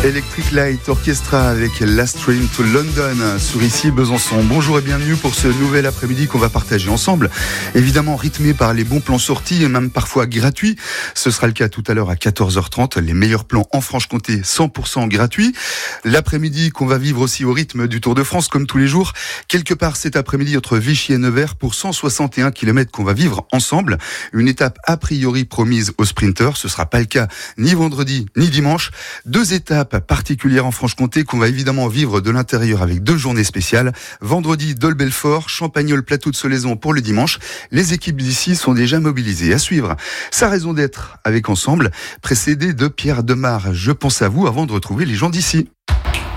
Electric Light Orchestra avec Last Train to London sur ici Besançon. Bonjour et bienvenue pour ce nouvel après-midi qu'on va partager ensemble. Évidemment rythmé par les bons plans sortis et même parfois gratuits. Ce sera le cas tout à l'heure à 14h30. Les meilleurs plans en Franche-Comté 100% gratuits. L'après-midi qu'on va vivre aussi au rythme du Tour de France comme tous les jours. Quelque part cet après-midi entre Vichy et Nevers pour 161 km qu'on va vivre ensemble. Une étape a priori promise aux sprinteurs. Ce sera pas le cas ni vendredi ni dimanche. Deux étapes particulières en Franche-Comté qu'on va évidemment vivre de l'intérieur avec deux journées spéciales. Vendredi, Dole-Belfort, Champagnole, Plateau de Solaison pour le dimanche. Les équipes d'ici sont déjà mobilisées. À suivre, sa raison d'être avec Ensemble, précédé de Pierre Demar. Je pense à vous avant de retrouver les gens d'ici.